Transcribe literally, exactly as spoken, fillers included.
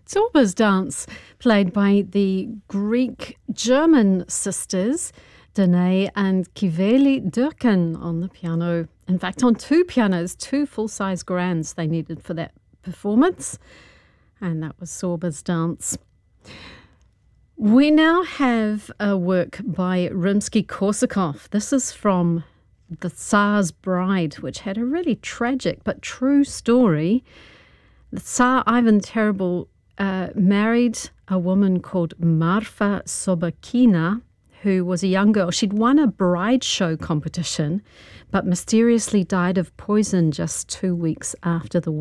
Zorba's dance, played by the Greek-German sisters, Danae and Kiveli Durkin on the piano. In fact, on two pianos, two full-size grands they needed for that performance. And that was Zorba's dance. We now have a work by Rimsky-Korsakov. This is from The Tsar's Bride, which had a really tragic but true story. The Tsar Ivan Terrible uh, married a woman called Marfa Sobakina, who was a young girl. She'd won a bride show competition, but mysteriously died of poison just two weeks after the